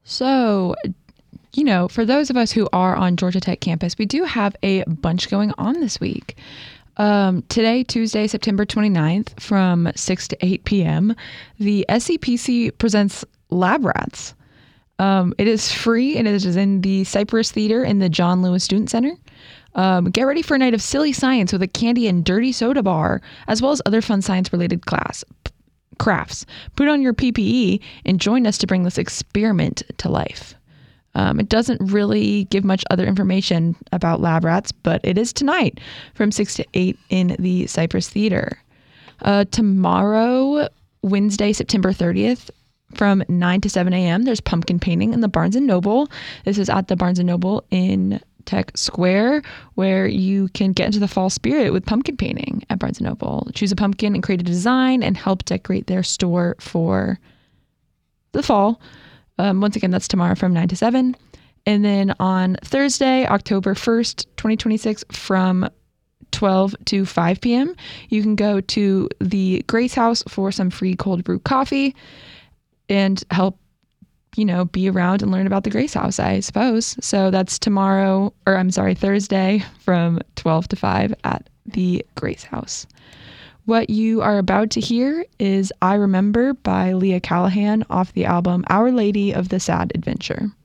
So, for those of us who are on Georgia Tech campus, we do have a bunch going on this week. Today, Tuesday, September 29th, from 6 to 8 p.m., the SCPC presents Lab Rats. It is free and it is in the Cypress Theater in the John Lewis Student Center. Get ready for a night of silly science with a candy and dirty soda bar, as well as other fun science-related crafts. Put on your PPE and join us to bring this experiment to life. It doesn't really give much other information about Lab Rats, but it is tonight from 6 to 8 in the Cypress Theater. Tomorrow, Wednesday, September 30th, from 9 to 7 a.m., there's pumpkin painting in the Barnes & Noble. This is at the Barnes & Noble in Tech Square, where you can get into the fall spirit with pumpkin painting at Barnes & Noble. Choose a pumpkin and create a design and help decorate their store for the fall. Once again, that's tomorrow from 9 to 7. And then on Thursday, October 1st, 2026, from 12 to 5 p.m., you can go to the Grace House for some free cold brew coffee and help, be around and learn about the Grace House, I suppose. So that's Thursday from 12 to 5 at the Grace House. What you are about to hear is I Remember by Leah Callahan off the album Our Lady of the Sad Adventure.